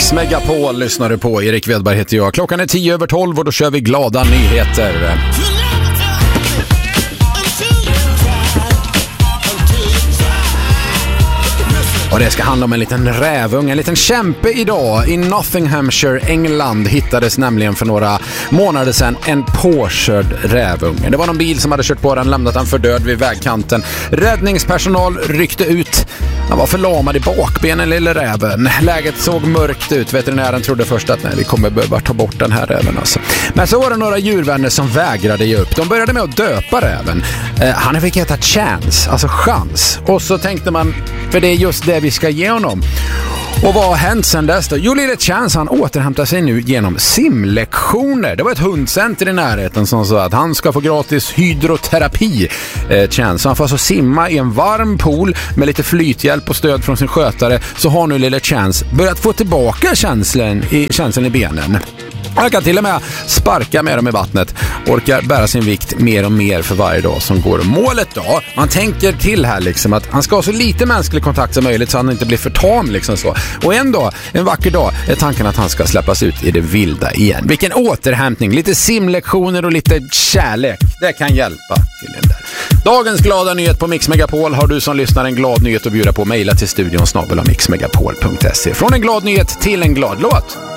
Mix Megapol lyssnar du på. Erik Wedberg heter jag. Klockan är 10:12 och då kör vi glada nyheter. Och det ska handla om en liten rävung, en liten kämpe idag. I Nottinghamshire, England, hittades nämligen för några månader sedan en påkörd rävunge. Det var någon bil som hade kört på den, lämnat den för död vid vägkanten. Räddningspersonal ryckte ut. Han var förlamad i bakbenen, lille räven. Läget såg mörkt ut. Veterinären trodde först att vi kommer behöva ta bort den här räven. Alltså. Men så var det några djurvänner som vägrade ge upp. De började med att döpa räven. Han fick heta Chance, alltså chans. Och så tänkte man, för det är just det vi ska ge honom. Och vad har hänt sedan dess då? Jo, lille Chance, han återhämtar sig nu genom simlektioner. Det var ett hundcenter i närheten som sa att han ska få gratis hydroterapi. Chance, han får alltså simma i en varm pool med lite flythjälp och stöd från sin skötare. Så har nu lille Chance börjat få tillbaka känslan i benen. Han kan till och med sparka med dem i vattnet. Orkar bära sin vikt mer och mer för varje dag som går. Målet då, man tänker till här liksom att han ska ha så lite mänsklig kontakt som möjligt så han inte blir för tam liksom så. Och en vacker dag är tanken att han ska släppas ut i det vilda igen. Vilken återhämtning, lite simlektioner och lite kärlek. Det kan hjälpa till den där. Dagens glada nyhet på Mix Megapol. Har du som lyssnar en glad nyhet att bjuda på, mejla till studion @mixmegapol.se. Från en glad nyhet till en glad låt.